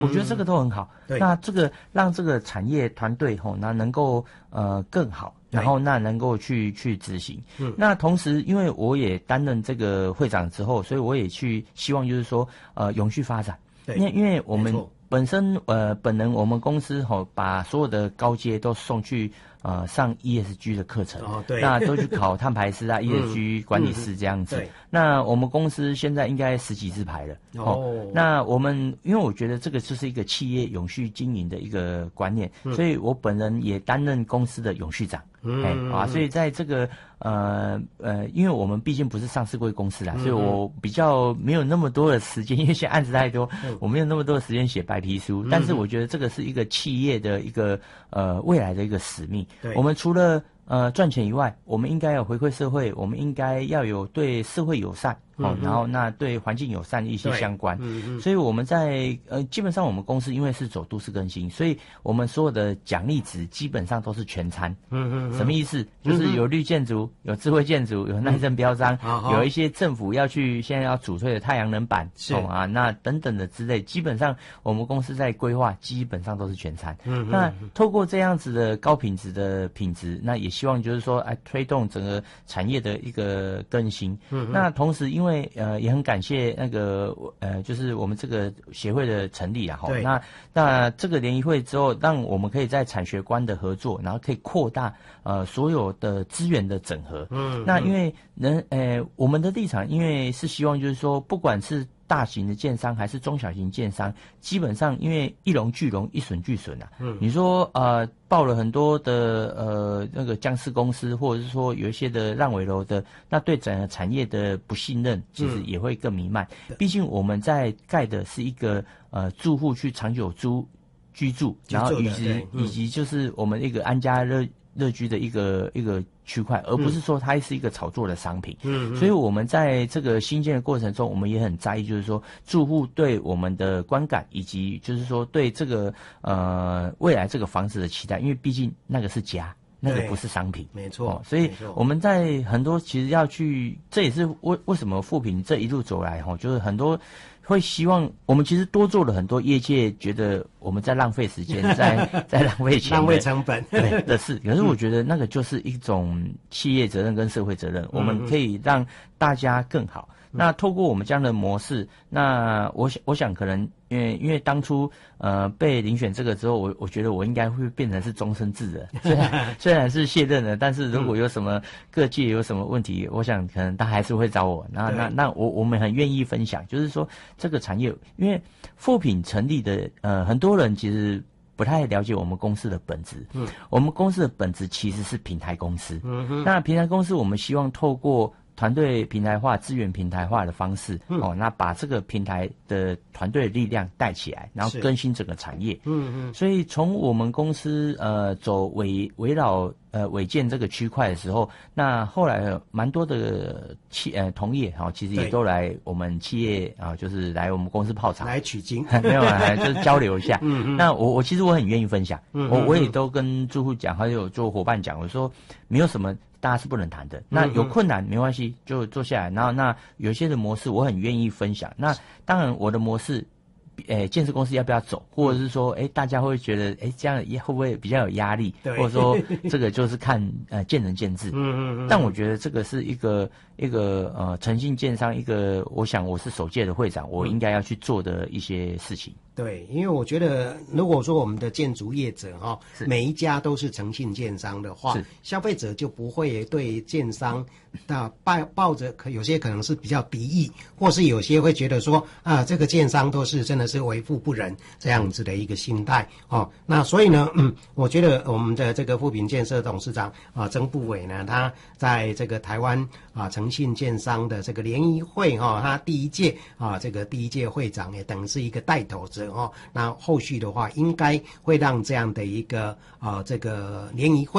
我觉得这个都很好。那这个让这个产业团队那能够更好，然后那能够去执行。那同时因为我也担任这个会长之后，所以我也去希望就是说永续发展。因为我们本身本人我们公司把所有的高阶都送去上 ESG 的课程，那都去考碳排师啊ESG 管理师这样子。那我们公司现在应该10几支牌了。那我们因为我觉得这个就是一个企业永续经营的一个观念，所以我本人也担任公司的永续长。所以在这个因为我们毕竟不是上市柜公司啦，所以我比较没有那么多的时间，因为现在案子太多，我没有那么多的时间写白皮书。但是我觉得这个是一个企业的一个未来的一个使命。我们除了赚钱以外，我们应该要回馈社会，我们应该要有对社会友善，然后那对环境友善一些相关。所以我们在基本上我们公司因为是走都市更新，所以我们所有的奖励值基本上都是全餐。什么意思？就是有绿建筑，有智慧建筑，有耐震标章，有一些政府要去现在要主推的太阳能板，那等等的之类，基本上我们公司在规划基本上都是全餐。那透过这样子的高品质的品质，那也希望就是说推动整个产业的一个更新。那同时因为也很感谢那个就是我们这个协会的成立那这个联谊会之后，让我们可以在产学官的合作，然后可以扩大所有的资源的整合。那因为我们的立场因为是希望就是说，不管是大型的建商还是中小型建商，基本上因为一荣俱荣，一损俱损啊。你说报了很多的那个僵尸公司，或者是说有一些的烂尾楼的，那对整个产业的不信任，其实也会更弥漫。毕竟我们在盖的是一个住户去长久居住，然后以及就是我们一个安家乐居的一个区块，而不是说它是一个炒作的商品。所以我们在这个新建的过程中，我们也很在意，就是说住户对我们的观感，以及就是说对这个未来这个房子的期待，因为毕竟那个是家。那个不是商品， 没错。 所以我们在很多其实要去，这也是为什么富平这一路走来就是很多会希望我们其实多做了很多业界觉得我们在浪费时间，在浪费钱、 浪费成本的事。可是我觉得那个就是一种企业责任跟社会责任，我们可以让大家更好。那透过我们这样的模式，那我想可能因为当初被遴选这个之后，我觉得我应该会变成是终身制的，虽然是卸任了，但是如果有什么各界有什么问题，我想可能他还是会找我。那我们很愿意分享，就是说这个产业，因为富品成立的很多人其实不太了解我们公司的本质。我们公司的本质其实是平台公司。那平台公司我们希望透过团队平台化、资源平台化的方式，那把这个平台的团队的力量带起来，然后更新整个产业。所以从我们公司走围绕违建这个区块的时候，那后来蛮多的同业其实也都来我们企业就是来我们公司泡茶， 来取经， 没有就是交流一下。那我其实我很愿意分享，我也都跟住户讲，还有做伙伴讲，我说没有什么大家是不能谈的，那有困难没关系，就坐下来，然后那有些的模式我很愿意分享。那当然我的模式建设公司要不要走，或者是说大家会觉得这样会不会比较有压力，或者说这个就是看见仁见智。但我觉得这个是一个诚信建商，一个我想我是首届的会长，我应该要去做的一些事情。 对，因为我觉得如果说我们的建筑业者每一家都是诚信建商的话，消费者就不会对建商抱着有些可能是比较敌意，或是有些会觉得说这个建商都是真的是为富不仁这样子的一个心态那所以呢我觉得我们的这个富平建设董事长曾部伟呢，他在这个台湾诚信建商的这个联谊会他第一届会长也等于是一个带头者那后续的话应该会让这样的一个这个联谊会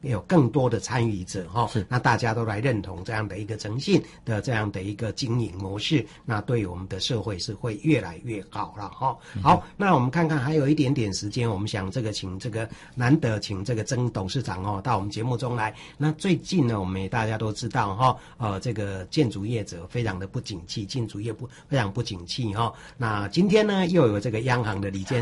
有更多的参与者哈，那大家都来认同这样的一个诚信的这样的一个经营模式，那对我们的社会是会越来越好了哈。好，那我们看看还有一点点时间，我们想请难得请这个曾董事长到我们节目中来。那最近呢，我们也大家都知道这个建筑业者非常的不景气，建筑业非常不景气哈。那今天呢，又有这个央行的理监